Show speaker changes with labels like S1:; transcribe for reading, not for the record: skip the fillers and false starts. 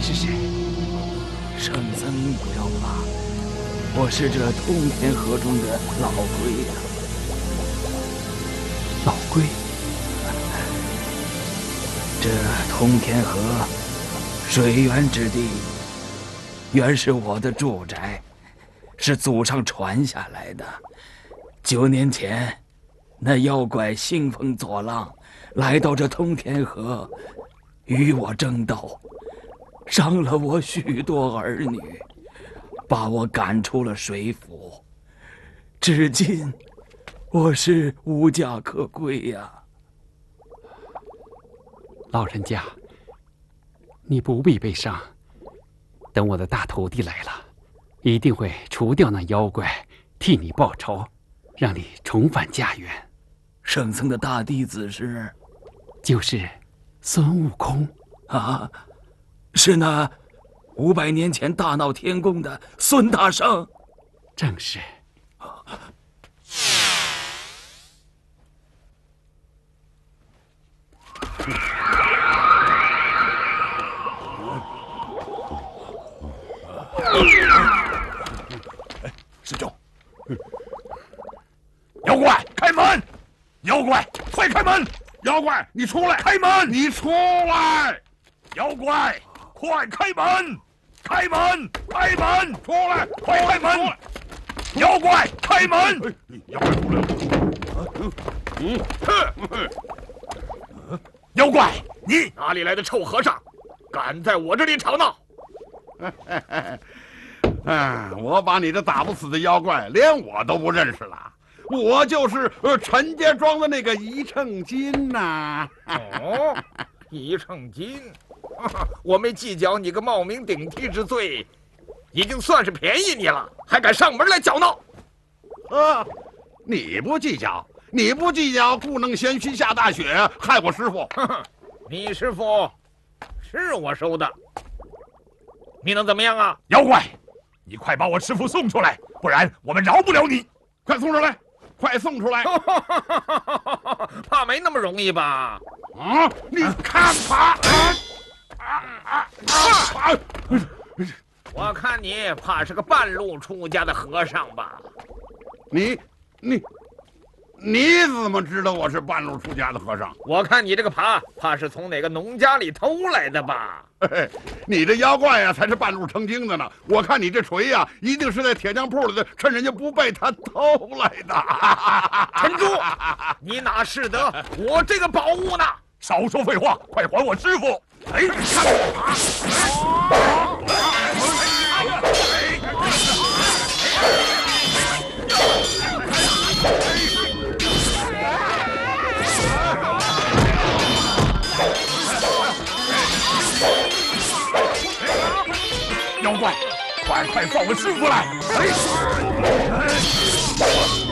S1: 是谁？
S2: 圣僧不要怕，我是这通天河中的老龟呀。
S1: 老龟。
S2: 这通天河水源之地，原是我的住宅，是祖上传下来的。9年前，那妖怪兴风作浪，来到这通天河，与我争斗，伤了我许多儿女，把我赶出了水府。至今，我是无家可归呀。
S1: 老人家，你不必悲伤。等我的大徒弟来了，一定会除掉那妖怪，替你报仇，让你重返家园。
S2: 圣僧的大弟子是？
S1: 就是孙悟空。
S2: 啊，是那500年前大闹天宫的孙大圣。
S1: 正是。
S3: 师兄，妖怪开门！妖怪快开门！妖怪你出来！开门！你出来！妖怪快开门！开门！开门！出来！快开门！妖怪开门！妖怪出来了！妖怪，你哪里来的臭和尚，敢在我这里吵闹？
S4: 我把你这打不死的妖怪，连我都不认识了。我就是陈家庄的那个一秤金呐。
S3: 哦，一秤金，我没计较你个冒名顶替之罪，已经算是便宜你了，还敢上门来搅闹？
S4: 你不计较，你不计较，故弄玄虚下大雪，害我师傅。
S3: 你师傅是我收的，你能怎么样啊？妖怪，你快把我师傅送出来，不然我们饶不了你！
S4: 快送出来！快送出来！
S3: 怕没那么容易吧？
S4: 啊！你看他！
S3: 我看你怕是个半路出家的和尚吧？
S4: 你怎么知道我是半路出家的和尚？
S3: 我看你这个怕是从哪个农家里偷来的吧？
S4: 你这妖怪呀，才是半路成精的呢。我看你这锤呀，一定是在铁匠铺里的，趁人家不备他偷来的。
S3: 陈珠，你哪识得我这个宝物呢？少说废话，快还我师傅！哎，看我！妖怪，快放我师傅来！